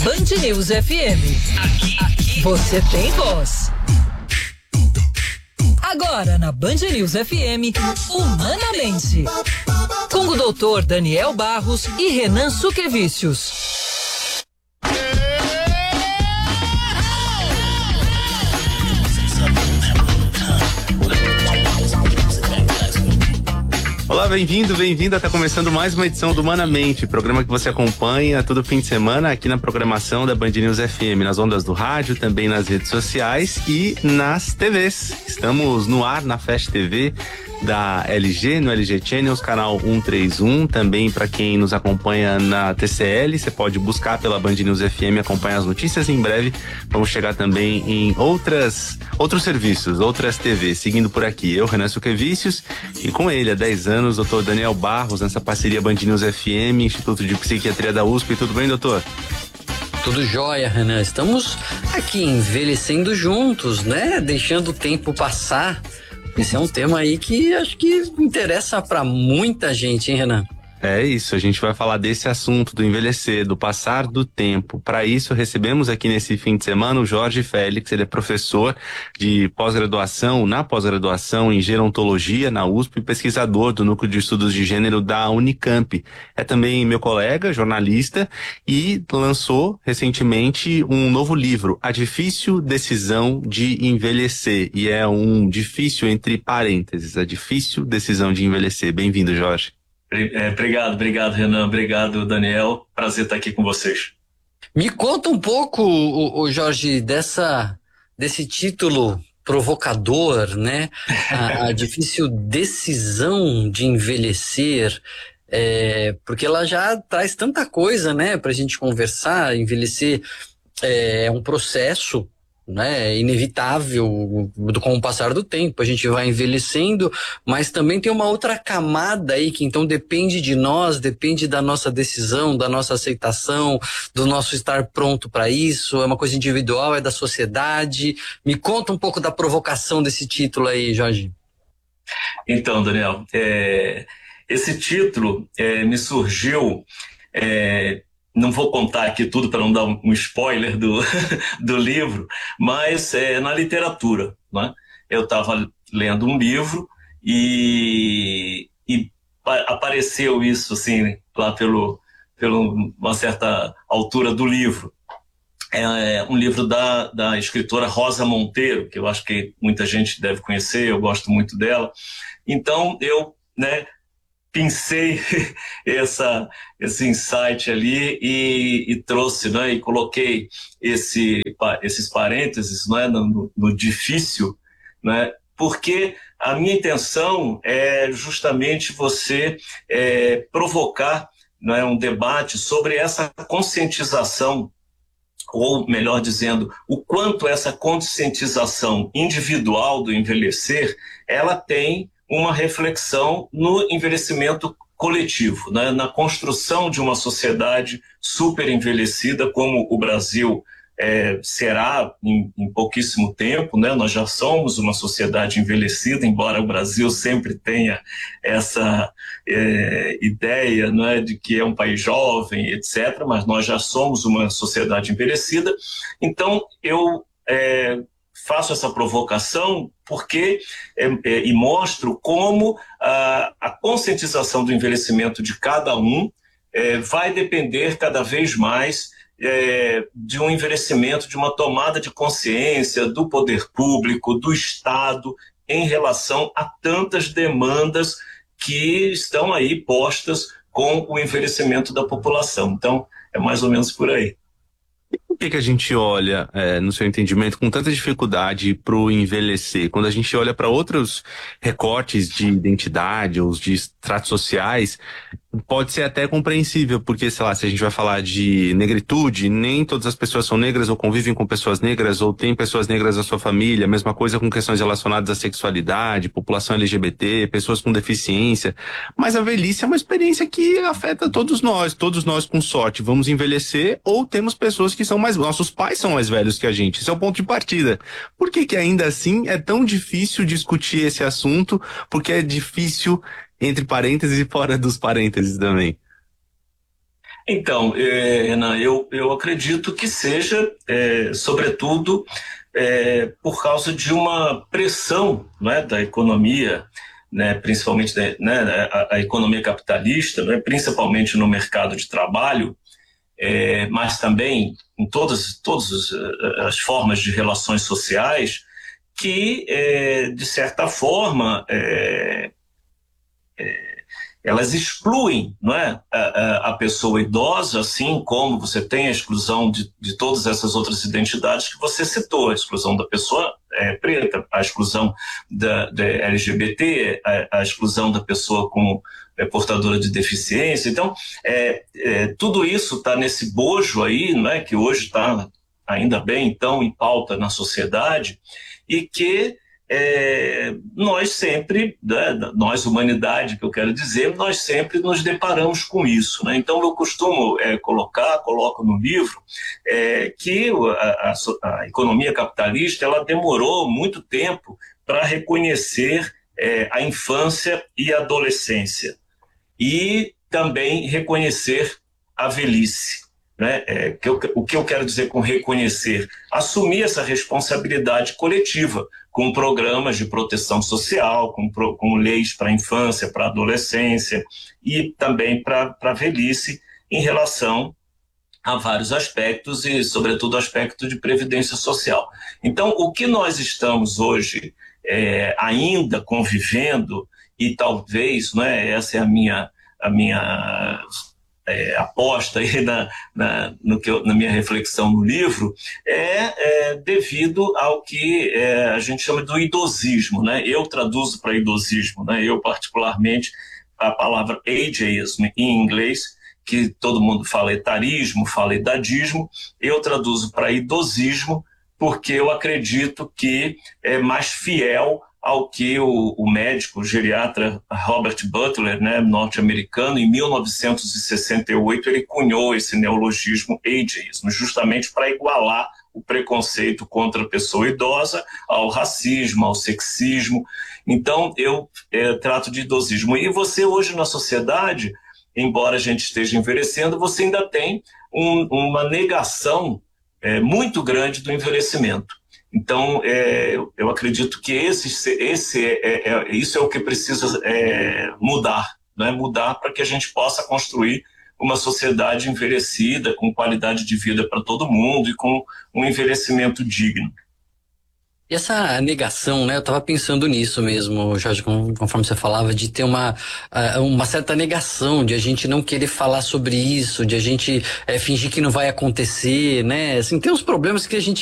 Band News FM. Aqui você tem voz. Agora na Band News FM, Humanamente, com o doutor Daniel Barros e Renan Suquevicius. Olá, bem-vinda, tá começando mais uma edição do Humanamente, programa que você acompanha todo fim de semana aqui na programação da Band News FM, nas ondas do rádio, também nas redes sociais e nas TVs. Estamos no ar na Fast TV da LG, no LG Channels, canal 131, também para quem nos acompanha na TCL, você pode buscar pela Band News FM e acompanhar as notícias. Em breve vamos chegar também em outros serviços, outras TVs, seguindo por aqui, eu, Renan Suquevicius, e com ele há 10 anos, doutor Daniel Barros, nessa parceria Band News FM, Instituto de Psiquiatria da USP. Tudo bem, doutor? Tudo jóia, Renan. Estamos aqui envelhecendo juntos, né? Deixando o tempo passar. Esse é um tema aí que acho que interessa para muita gente, hein, Renan? É isso, a gente vai falar desse assunto do envelhecer, do passar do tempo. Para isso, recebemos aqui nesse fim de semana o Jorge Félix. Ele é professor de pós-graduação, em gerontologia na USP e pesquisador do Núcleo de Estudos de Gênero da Unicamp. É também meu colega, jornalista, e lançou recentemente um novo livro, A Difícil Decisão de Envelhecer. E é um difícil entre parênteses, a difícil decisão de envelhecer. Bem-vindo, Jorge. Obrigado, Renan. Obrigado, Daniel. Prazer estar aqui com vocês. Me conta um pouco, Jorge, desse título provocador, né? A difícil decisão de envelhecer, porque ela já traz tanta coisa, né, pra gente conversar. Envelhecer é um processo, né, inevitável com o passar do tempo, a gente vai envelhecendo, mas também tem uma outra camada aí que então depende de nós, depende da nossa decisão, da nossa aceitação, do nosso estar pronto para isso. É uma coisa individual, é da sociedade. Me conta um pouco da provocação desse título aí, Jorge. Então, Daniel, esse título me surgiu, não vou contar aqui tudo para não dar um spoiler do livro, mas na literatura, né? Eu estava lendo um livro e apareceu isso assim, lá pelo uma certa altura do livro. É um livro da escritora Rosa Monteiro, que eu acho que muita gente deve conhecer, eu gosto muito dela. Então eu, né, pincei esse insight ali e trouxe, né, e coloquei esses parênteses, né, no difícil, né, porque a minha intenção é justamente você provocar, né, um debate sobre essa conscientização, ou melhor dizendo, o quanto essa conscientização individual do envelhecer, ela tem uma reflexão no envelhecimento coletivo, né? Na construção de uma sociedade super envelhecida como o Brasil será em pouquíssimo tempo, né? Nós já somos uma sociedade envelhecida, embora o Brasil sempre tenha essa ideia, né, de que é um país jovem, etc., mas nós já somos uma sociedade envelhecida. Então, eu faço essa provocação porque e mostro como a conscientização do envelhecimento de cada um vai depender cada vez mais de um envelhecimento, de uma tomada de consciência do poder público, do Estado, em relação a tantas demandas que estão aí postas com o envelhecimento da população. Então, é mais ou menos por aí. Por que a gente olha, no seu entendimento, com tanta dificuldade para o envelhecer? Quando a gente olha para outros recortes de identidade ou de estratos sociais, pode ser até compreensível, porque, sei lá, se a gente vai falar de negritude, nem todas as pessoas são negras ou convivem com pessoas negras ou têm pessoas negras na sua família, mesma coisa com questões relacionadas à sexualidade, população LGBT, pessoas com deficiência. Mas a velhice é uma experiência que afeta todos nós com sorte vamos envelhecer, ou temos pessoas que são nossos pais são mais velhos que a gente. Esse é o ponto de partida. Por que ainda assim é tão difícil discutir esse assunto? Porque é difícil entre parênteses e fora dos parênteses também. Então, Renan, eu acredito que seja, sobretudo, por causa de uma pressão, não é, da economia, né, principalmente, né, a economia capitalista, né, principalmente no mercado de trabalho, mas também em todas as formas de relações sociais, que, de certa forma, elas excluem, não é, a pessoa idosa, assim como você tem a exclusão de todas essas outras identidades que você citou, a exclusão da pessoa preta, a exclusão da LGBT, a exclusão da pessoa com portadora de deficiência. Então, tudo isso está nesse bojo aí, não é, que hoje está ainda bem então em pauta na sociedade, e que nós sempre, né, nós humanidade, que eu quero dizer, nós sempre nos deparamos com isso, né? Então eu costumo coloco no livro que a economia capitalista ela demorou muito tempo para reconhecer a infância e a adolescência e também reconhecer a velhice. Né? O que eu quero dizer com reconhecer? Assumir essa responsabilidade coletiva, com programas de proteção social, com leis para a infância, para a adolescência e também para a velhice, em relação a vários aspectos e, sobretudo, o aspecto de previdência social. Então, o que nós estamos hoje ainda convivendo, e talvez, né, essa é a minha aposta aí na minha reflexão no livro, devido ao que a gente chama do idosismo, né? Eu traduzo para idosismo, né? Eu particularmente a palavra ageism em inglês, que todo mundo fala etarismo, fala idadismo, eu traduzo para idosismo porque eu acredito que é mais fiel ao que o médico, o geriatra Robert Butler, né, norte-americano, em 1968, ele cunhou esse neologismo ageism, justamente para igualar o preconceito contra a pessoa idosa ao racismo, ao sexismo. Então, eu trato de idosismo. E você hoje na sociedade, embora a gente esteja envelhecendo, você ainda tem uma negação muito grande do envelhecimento. Então, eu acredito que isso é o que precisa mudar, né? Mudar para que a gente possa construir uma sociedade envelhecida, com qualidade de vida para todo mundo e com um envelhecimento digno. E essa negação, né? Eu estava pensando nisso mesmo, Jorge, conforme você falava, de ter uma certa negação, de a gente não querer falar sobre isso, de a gente fingir que não vai acontecer, né? Assim, tem uns problemas que a gente